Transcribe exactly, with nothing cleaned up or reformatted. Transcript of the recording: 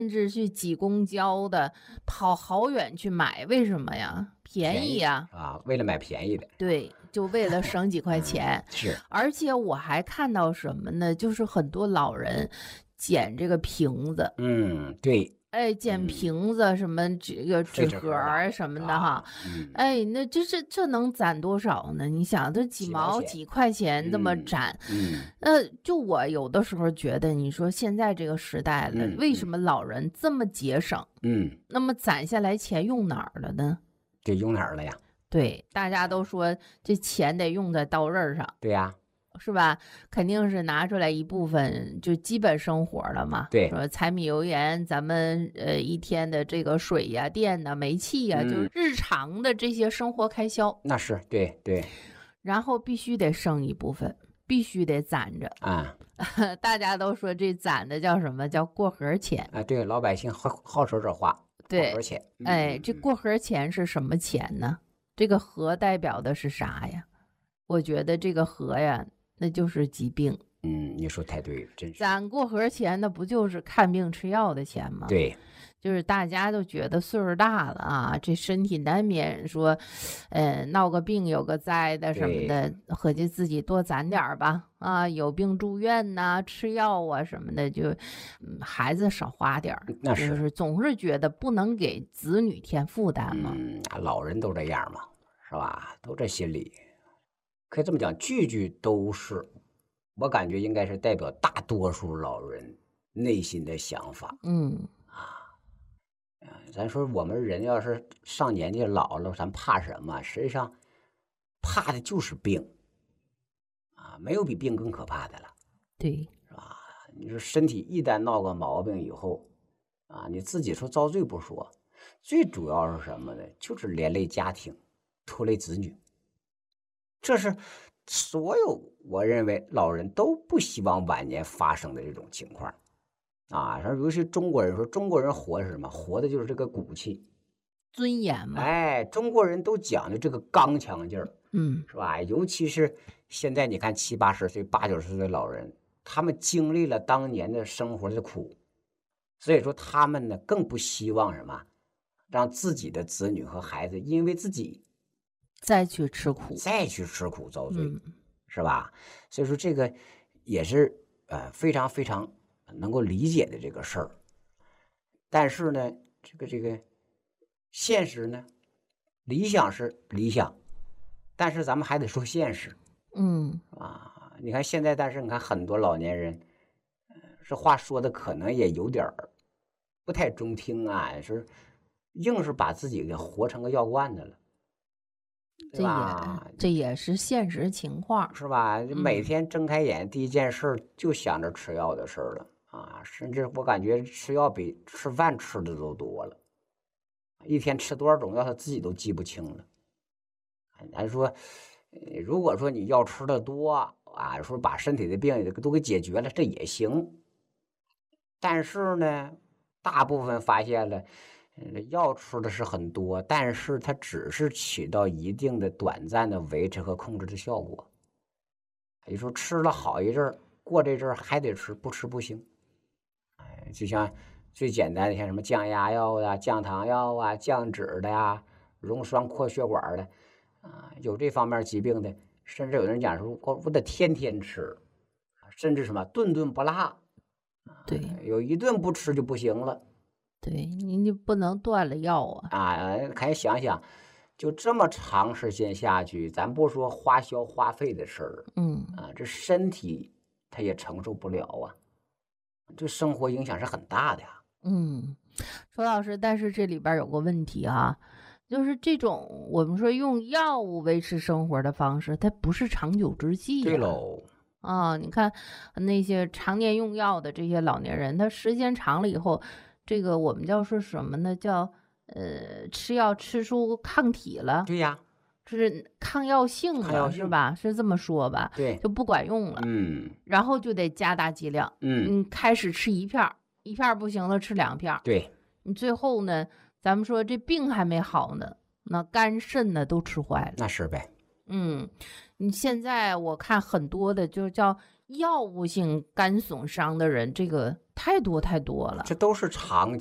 甚至去挤公交的，跑好远去买，为什么呀？便宜呀， 啊，为了买便宜的。 对，就为了省几块钱。 嗯、是， 而且我还看到什么呢？就是很多老人捡这个瓶子。 嗯，对。 哎，捡瓶子、嗯、什么这个纸盒什么的哈， 啊嗯、 哎，那这是这能攒多少呢？你想，这几毛几块钱这么攒， 嗯， 呃，就我有的时候觉得，你说现在这个时代了， 嗯、 为什么老人这么节省？ 嗯， 那么攒下来钱用哪儿了呢？ 这用哪儿了呀？ 对，大家都说这钱得用在刀刃上。 对呀。 是吧？肯定是拿出来一部分，就基本生活了嘛。 对， 说柴米油盐，咱们呃一天的这个水呀、电呐、煤气呀、嗯，就是日常的这些生活开销。 那是对对。 然后必须得剩一部分，必须得攒着啊。 大家都说这攒的叫什么？叫过河钱啊。对，老百姓好好说这话。 对， 过河钱。 哎，这过河钱是什么钱呢？这个河代表的是啥呀？我觉得这个河呀。那就是疾病。 嗯，你说太对了，真是。 攒过河钱，那不就是看病吃药的钱吗？ 对， 就是大家都觉得岁数大了啊，这身体难免说，呃，闹个病有个灾的什么的，合计自己多攒点吧。啊，有病住院呐、啊，吃药啊什么的，就、嗯、孩子少花点儿。 那是， 就是总是觉得不能给子女添负担嘛。 嗯，老人都这样嘛，是吧？都这心理。可以这么讲，句句都是，我感觉应该是代表大多数老人内心的想法。 嗯啊，咱说我们人要是上年纪老了，咱怕什么？实际上，怕的就是病。啊，没有比病更可怕的了。 对， 是吧？你说身体一旦闹个毛病以后，啊，你自己说遭罪不说，最主要是什么呢？就是连累家庭，拖累子女。这是所有我认为老人都不希望晚年发生的这种情况啊。尤其中国人说，中国人活是什么？活的就是这个骨气、 尊严嘛。 哎，中国人都讲究这个刚强劲儿， 嗯， 是吧？尤其是现在你看七八十岁、八九十岁的老人，他们经历了当年的生活的苦，所以说他们呢更不希望什么，让自己的子女和孩子因为自己。 再去吃苦， 再去吃苦遭罪， 嗯、 是吧？所以说这个也是呃非常非常能够理解的这个事儿。但是呢，这个这个现实呢，理想是理想，但是咱们还得说现实。 嗯啊，你看现在，但是你看很多老年人，这话说的可能也有点儿不太中听啊，是硬是把自己给活成个药罐子了。 这也这也是现实情况， 是吧？每天睁开眼、嗯、第一件事就想着吃药的事儿了啊！甚至我感觉吃药比吃饭吃的都多了，一天吃多少种药，他自己都记不清了。咱说，如果说你药吃的多啊，说把身体的病都给解决了，这也行。但是呢，大部分发现了。药吃的是很多，但是它只是起到一定的短暂的维持和控制的效果。你说吃了好一阵儿，过这阵儿还得吃，不吃不行。哎，就像最简单的，像什么降压药啊、降糖药啊、降脂的呀、溶栓扩血管的啊，有这方面疾病的，甚至有人讲说，我我得天天吃，甚至什么顿顿不落。 对， 有一顿不吃就不行了。 对，你就不能断了药啊！ 啊，可以想想，就这么长时间下去，咱不说花销花费的事儿， 嗯啊，这身体他也承受不了啊，这生活影响是很大的呀。 嗯，周老师，但是这里边有个问题啊，就是这种我们说用药物维持生活的方式，它不是长久之计、啊。 对喽。 啊，你看那些常年用药的这些老年人，他时间长了以后。这个我们叫说什么呢？叫呃，吃药吃出抗体了。 对呀， 就是抗药性了， 抗药性是吧？是这么说吧？ 对， 就不管用了。 嗯， 然后就得加大剂量。 嗯， 你开始吃一片，一片不行了，吃两片。 对， 你最后呢，咱们说这病还没好呢，那肝肾呢都吃坏了。 那是呗。 嗯，你现在我看很多的就叫药物性肝损伤的人，这个太多太多了。 这都是常